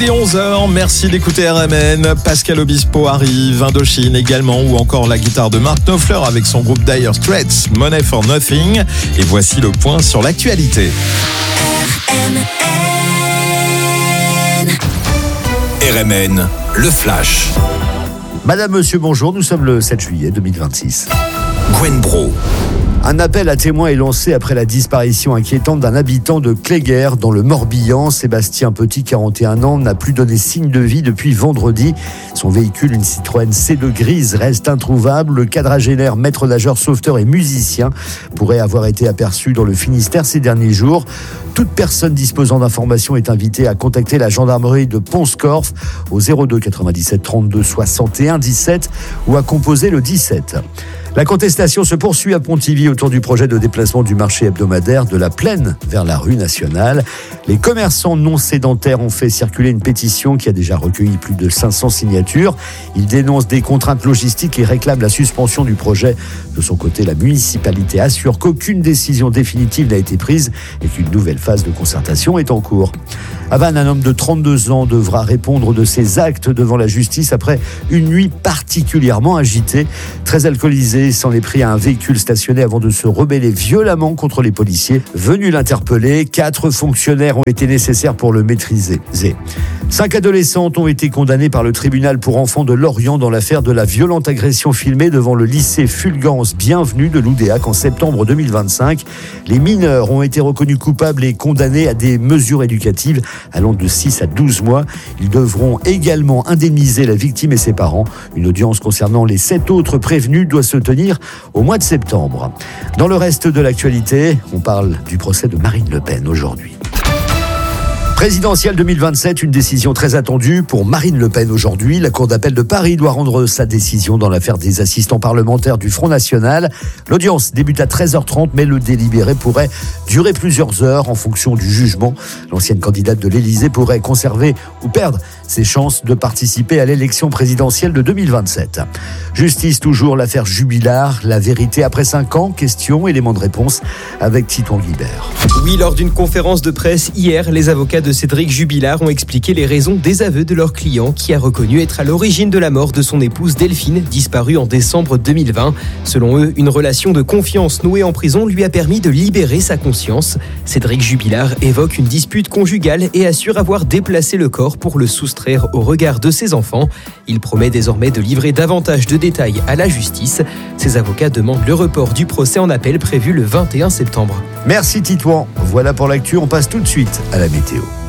Il est 11h, merci d'écouter RMN. Pascal Obispo arrive, Indochine également, ou encore la guitare de Mark Knopfler avec son groupe Dire Straits, Money for Nothing. Et voici le point sur l'actualité. RMN, le Flash. Madame, monsieur, bonjour, nous sommes le 7 juillet 2026. Gwen Bro. Un appel à témoins est lancé après la disparition inquiétante d'un habitant de Cléguer dans le Morbihan. Sébastien Petit, 41 ans, n'a plus donné signe de vie depuis vendredi. Son véhicule, une Citroën C2 grise, reste introuvable. Le quadragénaire, maître nageur, sauveteur et musicien pourrait avoir été aperçu dans le Finistère ces derniers jours. Toute personne disposant d'informations est invitée à contacter la gendarmerie de Pont-Scorff au 02 97 32 61 17 ou à composer le 17. La contestation se poursuit à Pontivy autour du projet de déplacement du marché hebdomadaire de la Plaine vers la rue nationale. Les commerçants non sédentaires ont fait circuler une pétition qui a déjà recueilli plus de 500 signatures. Ils dénoncent des contraintes logistiques et réclament la suspension du projet. De son côté, la municipalité assure qu'aucune décision définitive n'a été prise et qu'une nouvelle phase de concertation est en cours. À Vannes, un homme de 32 ans devra répondre de ses actes devant la justice après une nuit particulièrement agitée. Très alcoolisé, il s'en est pris à un véhicule stationné avant de se rebeller violemment contre les policiers venus l'interpeller. 4 fonctionnaires ont été nécessaires pour le maîtriser. 5 adolescentes ont été condamnées par le tribunal pour enfants de Lorient dans l'affaire de la violente agression filmée devant le lycée Fulgence Bienvenue de Loudéac en septembre 2025. Les mineurs ont été reconnus coupables et condamnés à des mesures éducatives allant de 6 à 12 mois. Ils devront également indemniser la victime et ses parents. Une audience concernant les 7 autres prévenus doit se tenir au mois de septembre. Dans le reste de l'actualité, on parle du procès de Marine Le Pen aujourd'hui. Présidentielle 2027, une décision très attendue pour Marine Le Pen aujourd'hui. La Cour d'appel de Paris doit rendre sa décision dans l'affaire des assistants parlementaires du Front National. L'audience débute à 13h30, mais le délibéré pourrait durer plusieurs heures en fonction du jugement. L'ancienne candidate de l'Élysée pourrait conserver ou perdre ses chances de participer à l'élection présidentielle de 2027. Justice toujours, l'affaire Jubilard, la vérité après 5 ans, questions, éléments de réponse avec Titouan Guibert. Oui, lors d'une conférence de presse hier, les avocats de Cédric Jubilard ont expliqué les raisons des aveux de leur client qui a reconnu être à l'origine de la mort de son épouse Delphine, disparue en décembre 2020. Selon eux, une relation de confiance nouée en prison lui a permis de libérer sa conscience. Cédric Jubilard évoque une dispute conjugale et assure avoir déplacé le corps pour le soustraire au regard de ses enfants. Il promet désormais de livrer davantage de détails à la justice. Ses avocats demandent le report du procès en appel prévu le 21 septembre. Merci Titouan. Voilà pour l'actu, on passe tout de suite à la météo.